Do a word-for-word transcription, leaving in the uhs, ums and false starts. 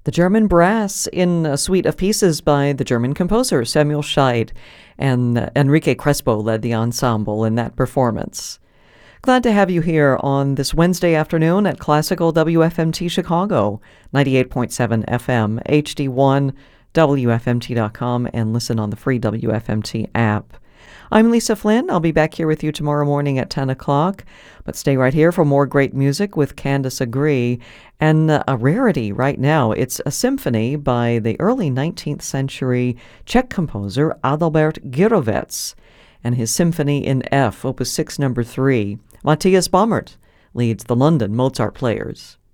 The German Brass in a suite of pieces by the German composer Samuel Scheid, and uh, Enrique Crespo led the ensemble in that performance. Glad to have you here on this Wednesday afternoon at Classical W F M T Chicago, ninety-eight point seven F M, H D one, W F M T dot com, and listen on the free W F M T app. I'm Lisa Flynn. I'll be back here with you tomorrow morning at ten o'clock, but stay right here for more great music with Candace Agree. And uh, a rarity right now, it's a symphony by the early nineteenth century Czech composer Adalbert Girovec, and his Symphony in F, Opus six, number three. Matthias Baumert leads the London Mozart Players.